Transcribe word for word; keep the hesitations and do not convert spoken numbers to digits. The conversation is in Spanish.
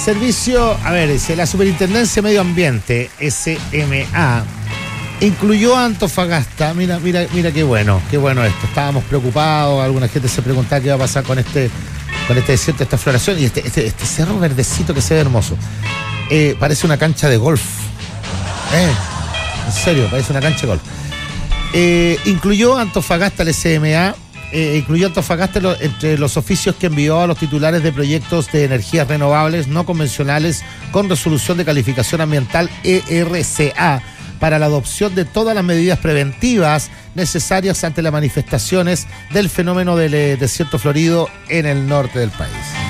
servicio, a ver, dice, la Superintendencia de Medio Ambiente, S M A, incluyó a Antofagasta. Mira, mira, mira qué bueno, qué bueno esto. Estábamos preocupados, alguna gente se preguntaba qué iba a pasar con este, con este desierto, esta floración, y este, este, este cerro verdecito que se ve hermoso. Eh, parece una cancha de golf. Eh, en serio, parece una cancha de golf. Eh, incluyó a Antofagasta el S M A, eh, incluyó a Antofagasta lo, entre los oficios que envió a los titulares de proyectos de energías renovables no convencionales con resolución de calificación ambiental E R C A para la adopción de todas las medidas preventivas necesarias ante las manifestaciones del fenómeno del eh, desierto florido en el norte del país.